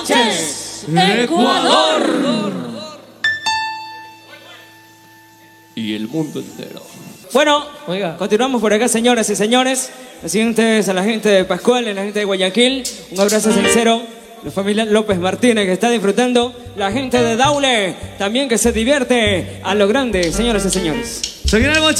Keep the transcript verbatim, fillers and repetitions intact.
Ecuador. Y el mundo entero. Bueno, oiga, continuamos por acá, señoras y señores. Las siguientes a la gente de Pascual, a la gente de Guayaquil. Un abrazo sincero. La familia López Martínez que está disfrutando. La gente de Daule también que se divierte a lo grande, señoras y señores.